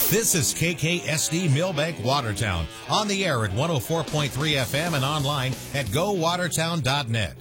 This is KKSD Millbank Watertown, on the air at 104.3 FM and online at gowatertown.net.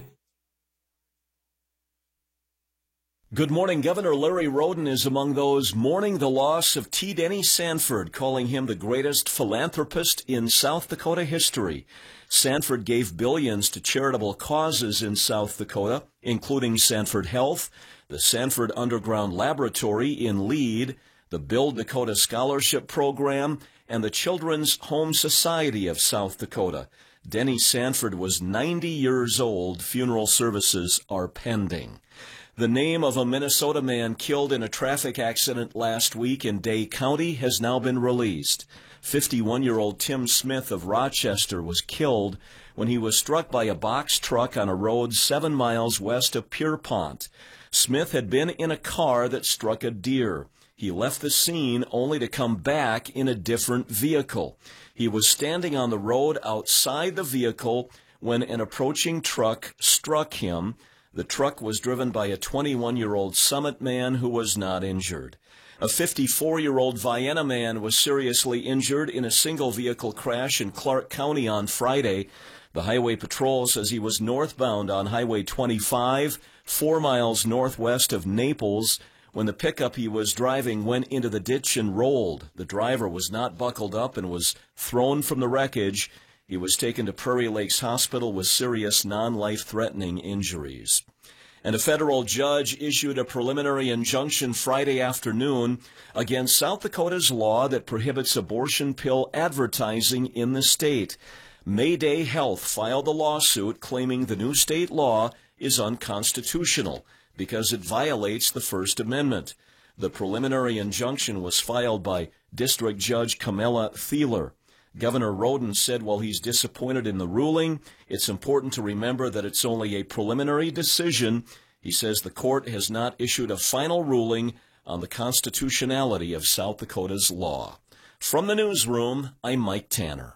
Good morning. Governor Larry Roden is among those mourning the loss of T. Denny Sanford, calling him the greatest philanthropist in South Dakota history. Sanford gave billions to charitable causes in South Dakota, including Sanford Health, the Sanford Underground Laboratory in Lead, the Build Dakota Scholarship Program, and the Children's Home Society of South Dakota. Denny Sanford was 90 years old. Funeral services are pending. The name of a Minnesota man killed in a traffic accident last week in Day County has now been released. 51-year-old Tim Smith of Rochester was killed when he was struck by a box truck on a road 7 miles west of Pierpont. Smith had been in a car that struck a deer. He left the scene only to come back in a different vehicle. He was standing on the road outside the vehicle when an approaching truck struck him. The truck was driven by a 21-year-old Summit man who was not injured. A 54-year-old Vienna man was seriously injured in a single-vehicle crash in Clark County on Friday. The Highway Patrol says he was northbound on Highway 25, 4 miles northwest of Naples, when the pickup he was driving went into the ditch and rolled. The driver was not buckled up and was thrown from the wreckage. He was taken to Prairie Lakes Hospital with serious non-life-threatening injuries. And a federal judge issued a preliminary injunction Friday afternoon against South Dakota's law that prohibits abortion pill advertising in the state. Mayday Health filed a lawsuit claiming the new state law is unconstitutional because it violates the First Amendment. The preliminary injunction was filed by District Judge Camilla Thieler. Governor Roden said while he's disappointed in the ruling, it's important to remember that it's only a preliminary decision. He says the court has not issued a final ruling on the constitutionality of South Dakota's law. From the newsroom, I'm Mike Tanner.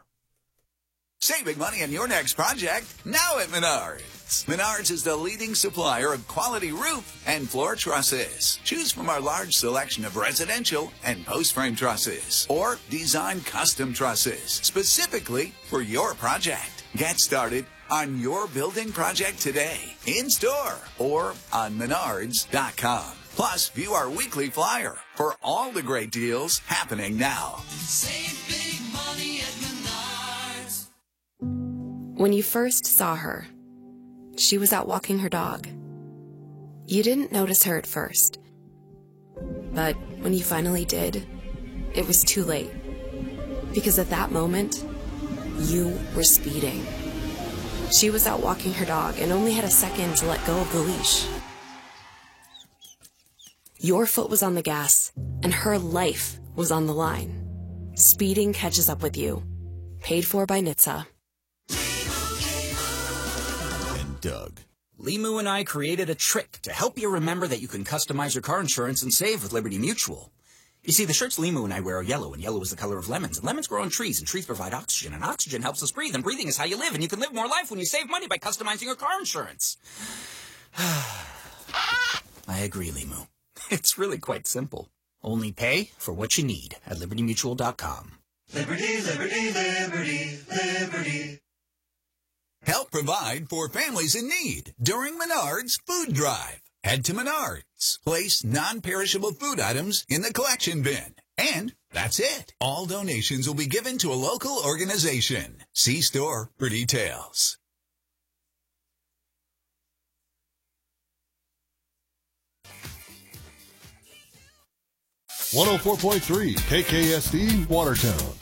Saving money on your next project, now at Menards. Menards is the leading supplier of quality roof and floor trusses. Choose from our large selection of residential and post-frame trusses or design custom trusses specifically for your project. Get started on your building project today, in-store or on menards.com. Plus, view our weekly flyer for all the great deals happening now. Save big money at Menards. When you first saw her, she was out walking her dog. You didn't notice her at first. But when you finally did, it was too late. Because at that moment, you were speeding. She was out walking her dog and only had a second to let go of the leash. Your foot was on the gas, and her life was on the line. Speeding catches up with you. Paid for by NHTSA. Doug. Limu and I created a trick to help you remember that you can customize your car insurance and save with Liberty Mutual. You see, the shirts Limu and I wear are yellow, and yellow is the color of lemons. And lemons grow on trees, and trees provide oxygen, and oxygen helps us breathe, and breathing is how you live, and you can live more life when you save money by customizing your car insurance. I agree, Limu. It's really quite simple. Only pay for what you need at LibertyMutual.com. Liberty, liberty, liberty, liberty. Help provide for families in need during Menards Food Drive. Head to Menards. Place non-perishable food items in the collection bin. And that's it. All donations will be given to a local organization. See store for details. 104.3 KKSD Watertown.